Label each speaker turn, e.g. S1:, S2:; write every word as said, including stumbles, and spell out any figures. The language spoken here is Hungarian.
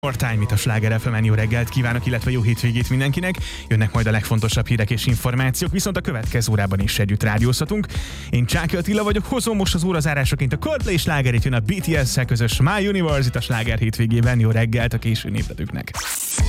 S1: More Time, itt a Sláger ef emen. Jó reggelt kívánok, illetve jó hétvégét mindenkinek. Jönnek majd a legfontosabb hírek és információk, viszont a következő órában is együtt rádiózhatunk. Én Csáky Attila vagyok, hozom most az órazárásaként a Coldplay slágerét, jön a bé té es-szel közös My Universe itt a Sláger hétvégében. Jó reggelt a késő népletüknek!